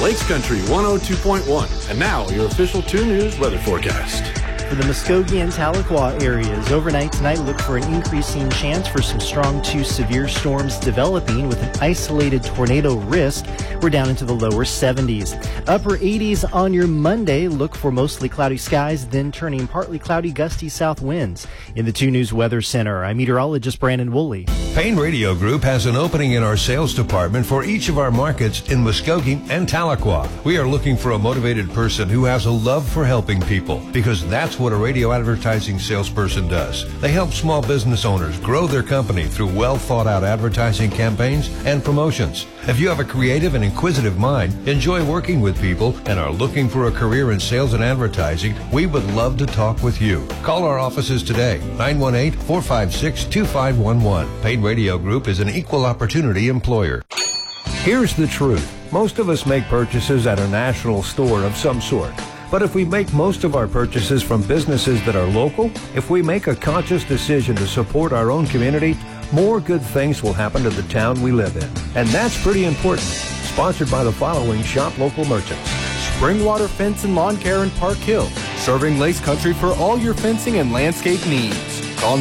Lakes Country 102.1. And now, your official 2 News weather forecast. For the Muskogee and Tahlequah areas, overnight tonight look for an increasing chance for some strong to severe storms developing with an isolated tornado risk. We're down into the lower 70s. Upper 80s on your Monday. Look for mostly cloudy skies, then turning partly cloudy, gusty south winds. In the 2 News Weather Center, I'm meteorologist Brandon Woolley. Payne Radio Group has an opening in our sales department for each of our markets in Muskogee and Tahlequah. We are looking for a motivated person who has a love for helping people, because that's what a radio advertising salesperson does. They help small business owners grow their company through well-thought-out advertising campaigns and promotions. If you have a creative and inquisitive mind, enjoy working with people, and are looking for a career in sales and advertising, we would love to talk with you. Call our offices today, 918-456-2511. Payne Radio Group is an equal opportunity employer. Here's the truth. Most of us make purchases at a national store of some sort. But if we make most of our purchases from businesses that are local, if we make a conscious decision to support our own community, more good things will happen to the town we live in. And that's pretty important. Sponsored by the following shop local merchants. Springwater Fence and Lawn Care in Park Hill, serving Lakes Country for all your fencing and landscape needs. Call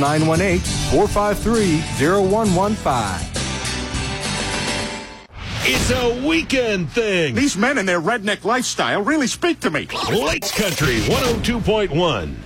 918-453-0115. It's a weekend thing. These men and their redneck lifestyle really speak to me. Lakes Country 102.1.